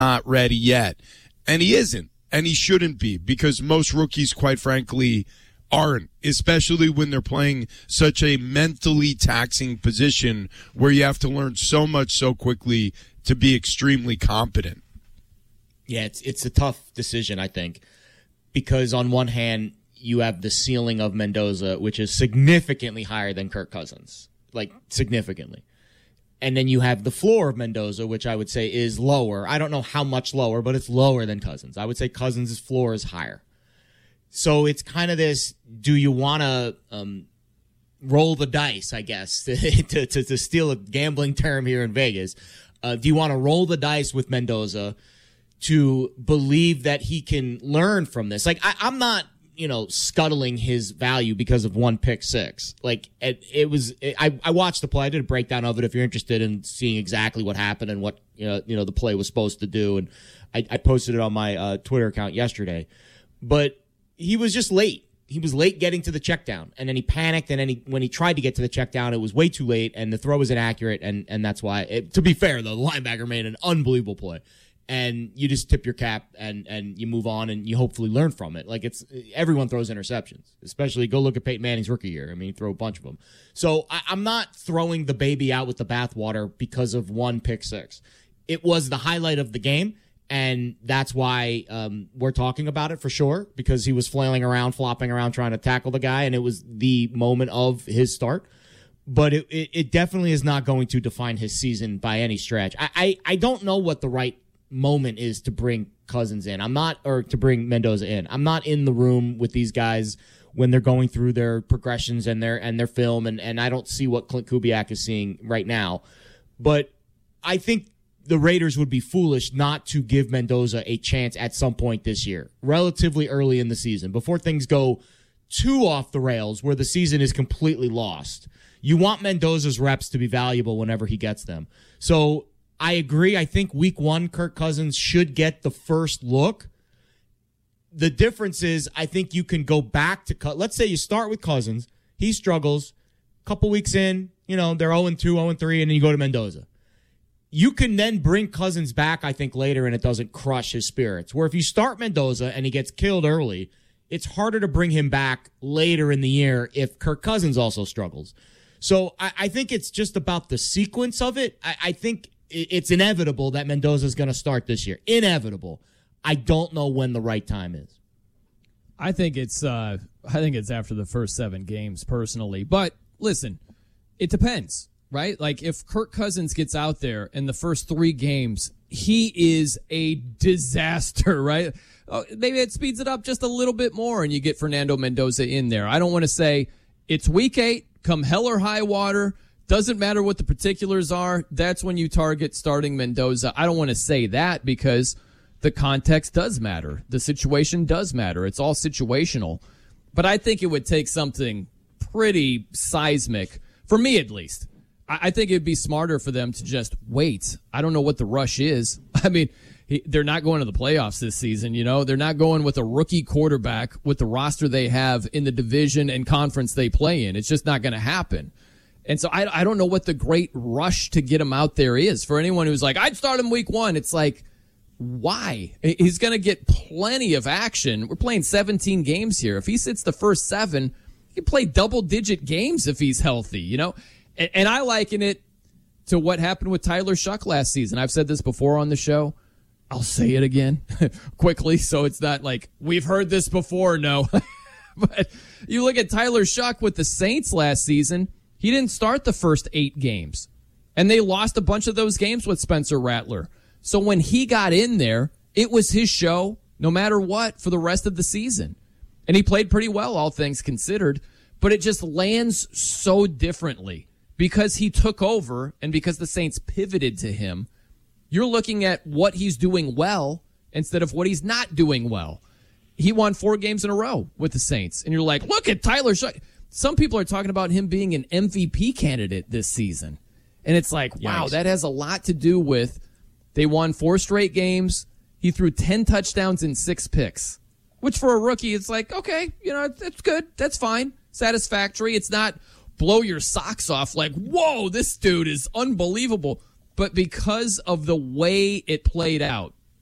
not ready yet. And he isn't, and he shouldn't be, because most rookies, quite frankly, aren't, especially when they're playing such a mentally taxing position where you have to learn so much so quickly to be extremely competent. Yeah, it's a tough decision, I think, because on one hand, you have the ceiling of Mendoza, which is significantly higher than Kirk Cousins, like significantly. And then you have the floor of Mendoza, which I would say is lower. I don't know how much lower, but it's lower than Cousins. I would say Cousins' floor is higher. So it's kind of this, do you want to roll the dice, I guess, to steal a gambling term here in Vegas. Do you want to roll the dice with Mendoza to believe that he can learn from this? Like, I'm not, scuttling his value because of one pick six. Like, I watched the play. I did a breakdown of it if you're interested in seeing exactly what happened and what, the play was supposed to do. And I posted it on my Twitter account yesterday. But he was just late. He was late getting to the check down, and then he panicked, and then when he tried to get to the check down, it was way too late, and the throw was inaccurate, and that's why, to be fair, though, the linebacker made an unbelievable play. And you just tip your cap and you move on and you hopefully learn from it. Like, everyone throws interceptions, especially go look at Peyton Manning's rookie year. I mean, he threw a bunch of them. So I'm not throwing the baby out with the bathwater because of one pick six. It was the highlight of the game, and that's why we're talking about it for sure, because he was flailing around, flopping around, trying to tackle the guy, and it was the moment of his start. But it definitely is not going to define his season by any stretch. I don't know what the right moment is to bring Cousins in. Or to bring Mendoza in. I'm not in the room with these guys when they're going through their progressions and their film, and I don't see what Clint Kubiak is seeing right now. But I think the Raiders would be foolish not to give Mendoza a chance at some point this year, relatively early in the season, before things go too off the rails where the season is completely lost. You want Mendoza's reps to be valuable whenever he gets them. So I agree. I think week one, Kirk Cousins should get the first look. The difference is I think you can go back to, let's say you start with Cousins. He struggles. A couple weeks in, they're 0-2, 0-3, and then you go to Mendoza. You can then bring Cousins back, I think, later, and it doesn't crush his spirits. Where if you start Mendoza and he gets killed early, it's harder to bring him back later in the year if Kirk Cousins also struggles. So I think it's just about the sequence of it. I think it's inevitable that Mendoza is going to start this year. Inevitable. I don't know when the right time is. I think it's after the first 7 games, personally. But listen, it depends, right? Like, if Kirk Cousins gets out there in the first 3 games, he is a disaster, right? Maybe it speeds it up just a little bit more, and you get Fernando Mendoza in there. I don't want to say it's week 8, come hell or high water. Doesn't matter what the particulars are. That's when you target starting Mendoza. I don't want to say that because the context does matter. The situation does matter. It's all situational. But I think it would take something pretty seismic, for me at least. I think it'd be smarter for them to just wait. I don't know what the rush is. I mean, they're not going to the playoffs this season, They're not going with a rookie quarterback with the roster they have in the division and conference they play in. It's just not going to happen. And so I don't know what the great rush to get him out there is. For anyone who's like, I'd start him week 1, it's like, why? He's going to get plenty of action. We're playing 17 games here. If he sits the first 7, he can play double-digit games if he's healthy, And I liken it to what happened with Tyler Shuck last season. I've said this before on the show. I'll say it again quickly so it's not like, we've heard this before. No. But you look at Tyler Shuck with the Saints last season. He didn't start the first 8 games, and they lost a bunch of those games with Spencer Rattler. So when he got in there, it was his show no matter what for the rest of the season. And he played pretty well, all things considered, but it just lands so differently because he took over and because the Saints pivoted to him. You're looking at what he's doing well instead of what he's not doing well. He won 4 games in a row with the Saints, and you're like, look at Tyler Shuck. Some people are talking about him being an MVP candidate this season. And it's like, wow, that has a lot to do with they won 4 straight games. He threw 10 touchdowns and 6 picks, which for a rookie, it's like, okay, that's good. That's fine. Satisfactory. It's not blow your socks off like, whoa, this dude is unbelievable. But because of the way it played out,